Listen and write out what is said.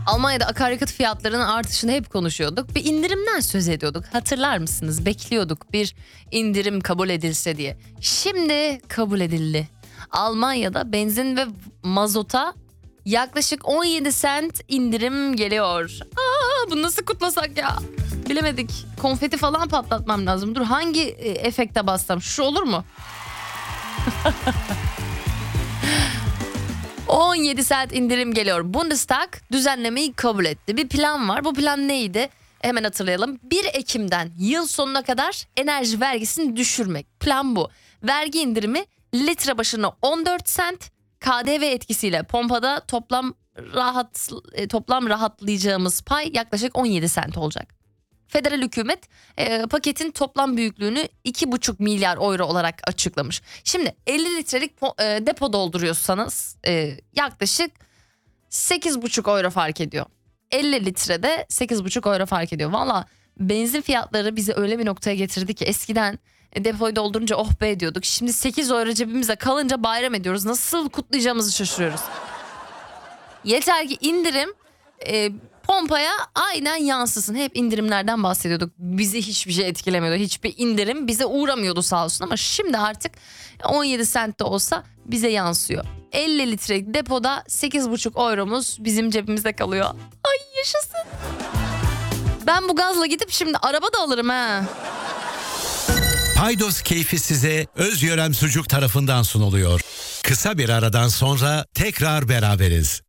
Almanya'da akaryakıt fiyatlarının artışını hep konuşuyorduk. Bir indirimden söz ediyorduk. Hatırlar mısınız? Bekliyorduk bir indirim kabul edilse diye. Şimdi kabul edildi. Almanya'da benzin ve mazota yaklaşık 17 sent indirim geliyor. Bunu nasıl kutlasak ya? Bilemedik. Konfeti falan patlatmam lazım. Dur, hangi efekte bassam? Şu olur mu? 17 saat indirim geliyor. Bundestag düzenlemeyi kabul etti. Bir plan var. Bu plan neydi? Hemen hatırlayalım. 1 Ekim'den yıl sonuna kadar enerji vergisini düşürmek. Plan bu. Vergi indirimi litre başına 14 sent. KDV etkisiyle pompada toplam rahatlayacağımız pay yaklaşık 17 sent olacak. Federal hükümet paketin toplam büyüklüğünü 2,5 milyar euro olarak açıklamış. Şimdi 50 litrelik depo dolduruyorsanız yaklaşık 8,5 euro fark ediyor. 50 litrede 8,5 euro fark ediyor. Valla benzin fiyatları bizi öyle bir noktaya getirdi ki eskiden depoyu doldurunca oh be diyorduk. Şimdi 8 euro cebimize kalınca bayram ediyoruz. Nasıl kutlayacağımızı şaşırıyoruz. Yeter ki indirim pompaya aynen yansısın. Hep indirimlerden bahsediyorduk. Bizi hiçbir şey etkilemiyordu. Hiçbir indirim bize uğramıyordu sağ olsun. Ama şimdi artık 17 sent de olsa bize yansıyor. 50 litrelik depoda 8,5 euromuz bizim cebimizde kalıyor. Ay yaşasın. Ben bu gazla gidip şimdi araba da alırım ha. Paydos keyfi size Özgören Sucuk tarafından sunuluyor. Kısa bir aradan sonra tekrar beraberiz.